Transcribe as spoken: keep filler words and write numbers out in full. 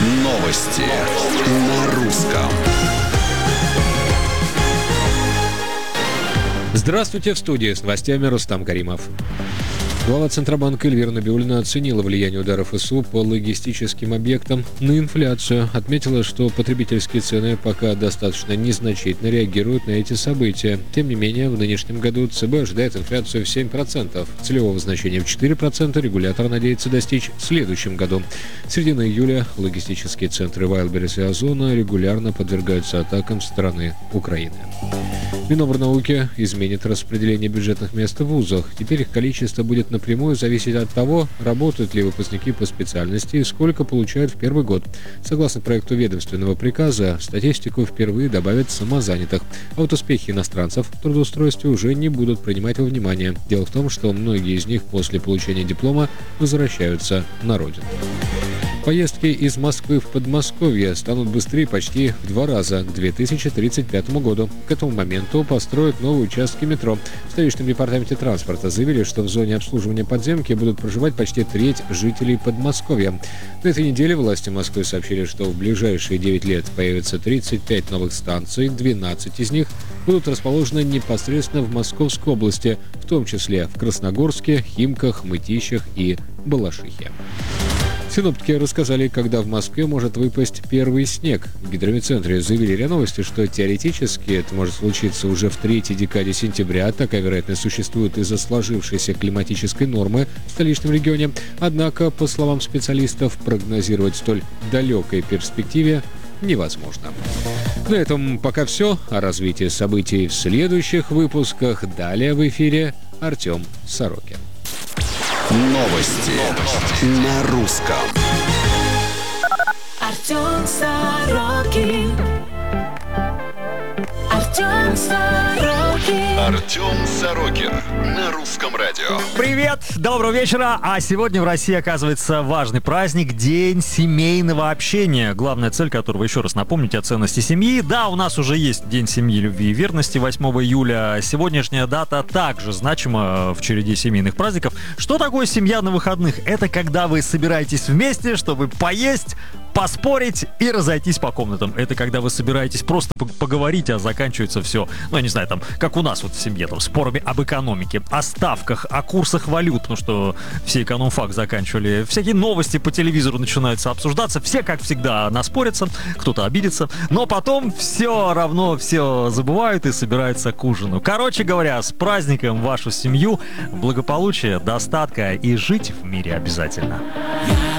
Новости на русском. Здравствуйте, в студии с новостями Рустам Каримов. Глава Центробанка Эльвира Набиуллина оценила влияние ударов ВСУ по логистическим объектам на инфляцию. Отметила, что потребительские цены пока достаточно незначительно реагируют на эти события. Тем не менее, в нынешнем году ЦБ ожидает инфляцию в семь процентов. Целевого значения в четыре процента регулятор надеется достичь в следующем году. С середины июля логистические центры Вайлдберрис и Озона регулярно подвергаются атакам со стороны Украины. Минобрнауки изменит распределение бюджетных мест в вузах. Теперь их количество будет напрямую зависеть от того, работают ли выпускники по специальности и сколько получают в первый год. Согласно проекту ведомственного приказа, в статистику впервые добавят самозанятых. А вот успехи иностранцев в трудоустройстве уже не будут принимать во внимание. Дело в том, что многие из них после получения диплома возвращаются на родину. Поездки из Москвы в Подмосковье станут быстрее почти в два раза к две тысячи тридцать пятому году. К этому моменту построят новые участки метро. В столичном департаменте транспорта заявили, что в зоне обслуживания подземки будут проживать почти треть жителей Подмосковья. На этой неделе власти Москвы сообщили, что в ближайшие девять лет появится тридцать пять новых станций, двенадцать из них будут расположены непосредственно в Московской области, в том числе в Красногорске, Химках, Мытищах и Балашихе. Синоптики рассказали, когда в Москве может выпасть первый снег. В гидромедцентре заявили РИА Новости, что теоретически это может случиться уже в третьей декаде сентября. Такая вероятность существует из-за сложившейся климатической нормы в столичном регионе. Однако, по словам специалистов, прогнозировать в столь далекой перспективе невозможно. На этом пока все. О развитии событий в следующих выпусках. Далее в эфире Артем Сорокин. Новости, Новости на русском. Артем Сорокин. Артем Сорокин. Артем Сорокин на русском радио. Привет, доброго вечера. А сегодня в России, оказывается, важный праздник — День семейного общения. Главная цель которого, еще раз напомнить, о ценности семьи. Да, у нас уже есть День семьи, любви и верности, восьмого июля. Сегодняшняя дата также значима в череде семейных праздников. Что такое семья на выходных? Это когда вы собираетесь вместе, чтобы поесть, поспорить и разойтись по комнатам. Это когда вы собираетесь просто поговорить, а заканчивается все, ну, я не знаю, там, как у нас вот в семье, там, спорами об экономике, о ставках, о курсах валют, потому что все экономфак заканчивали. Всякие новости по телевизору начинаются обсуждаться. Все, как всегда, наспорятся, кто-то обидится, но потом все равно все забывают и собираются к ужину. Короче говоря, с праздником вашу семью, благополучия, достатка и жить в мире обязательно.